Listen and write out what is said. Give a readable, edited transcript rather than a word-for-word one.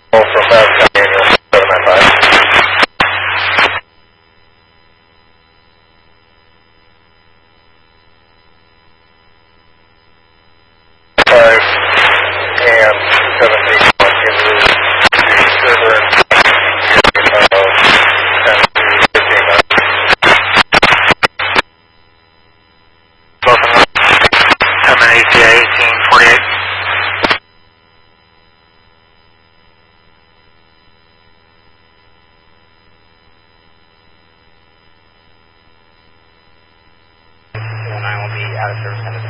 From Madison, Daniel, 795. And 781 in route to server and 10 to 15 ATA 1848. And I will be out of service.